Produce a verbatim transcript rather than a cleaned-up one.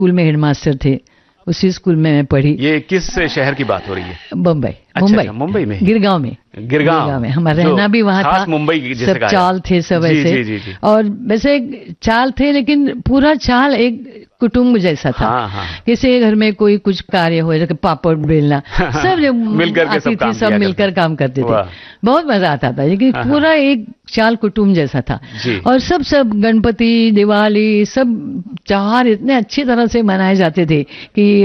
School में headmaster थे, उसी स्कूल में मैं पढ़ी। ये किस शहर की बात हो रही है? बम्बई। अच्छा, मुंबई अच्छा, मुंबई में, गिरगांव में। गिरगांव में हमारा रहना भी वहाँ था। मुंबई जैसे सब चाल थे सब जी, ऐसे। जी, जी, जी। और वैसे चाल थे, लेकिन पूरा चाल एक कुटुंब जैसा था। हाँ, हाँ। किसी के घर में कोई कुछ कार्य हो, जैसे पापड़ बेलना, सब जो मिलकर के सब काम सब मिलकर काम करते थे। वाह। बहुत मजा आता था, लेकिन हाँ, पूरा एक चाल कुटुंब जैसा था। जी। और सब सब गणपति, दिवाली, सब त्योहार इतने अच्छी तरह से मनाए जाते थे कि